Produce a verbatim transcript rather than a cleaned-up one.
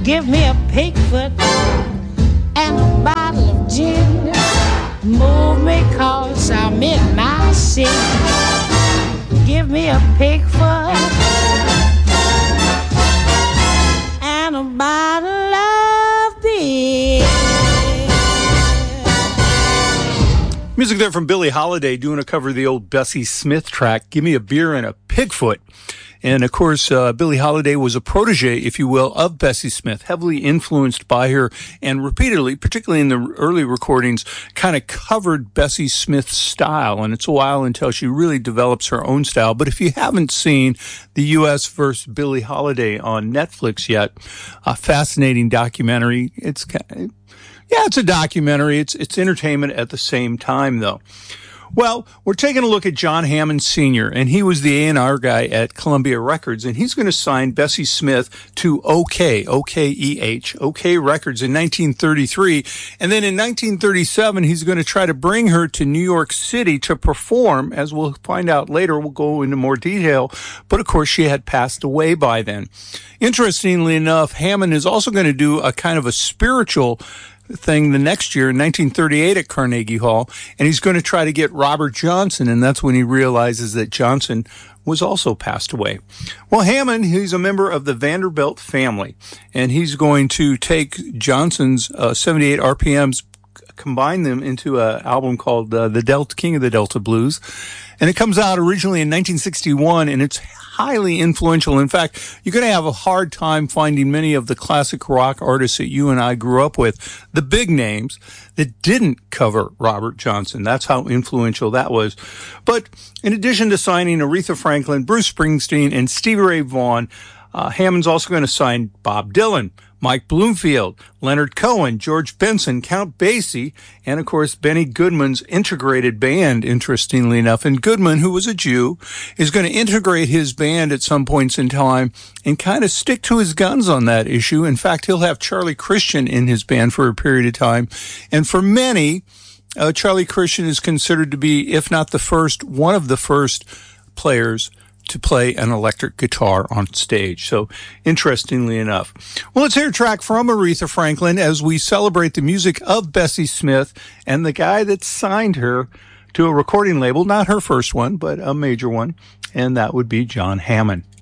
Give me a pig foot and a bottle of gin. Move me cause I'm in my sin. Give me a pig foot and a bottle of beer. Music there from Billie Holiday doing a cover of the old Bessie Smith track, Give Me a Beer and a Pigfoot. And, of course, uh, Billie Holiday was a protege, if you will, of Bessie Smith, heavily influenced by her, and repeatedly, particularly in the early recordings, kind of covered Bessie Smith's style. And it's a while until she really develops her own style. But if you haven't seen the U S versus Billie Holiday on Netflix yet, a fascinating documentary. It's kind of, yeah, it's a documentary. It's it's entertainment at the same time, though. Well, we're taking a look at John Hammond Senior, and he was the A and R guy at Columbia Records, and he's going to sign Bessie Smith to OK, O K E H, OK Records in nineteen thirty-three. And then in nineteen thirty-seven, he's going to try to bring her to New York City to perform, as we'll find out later. We'll go into more detail. But, of course, she had passed away by then. Interestingly enough, Hammond is also going to do a kind of a spiritual thing the next year in nineteen thirty-eight at Carnegie Hall, and he's going to try to get Robert Johnson, and that's when he realizes that Johnson was also passed away. Well, Hammond, he's a member of the Vanderbilt family, and he's going to take Johnson's uh, seventy-eight R P Ms, combine them into an album called uh, The Delta King of the Delta Blues, and it comes out originally in nineteen sixty-one, and it's highly influential. In fact, you're going to have a hard time finding many of the classic rock artists that you and I grew up with, the big names, that didn't cover Robert Johnson. That's how influential that was. But in addition to signing Aretha Franklin, Bruce Springsteen, and Stevie Ray Vaughan, uh, Hammond's also going to sign Bob Dylan, Mike Bloomfield, Leonard Cohen, George Benson, Count Basie, and, of course, Benny Goodman's integrated band, interestingly enough. And Goodman, who was a Jew, is going to integrate his band at some points in time and kind of stick to his guns on that issue. In fact, he'll have Charlie Christian in his band for a period of time. And for many, uh, Charlie Christian is considered to be, if not the first, one of the first players to play an electric guitar on stage. So, interestingly enough. Well, let's hear a track from Aretha Franklin as we celebrate the music of Bessie Smith and the guy that signed her to a recording label, not her first one, but a major one, and that would be John Hammond.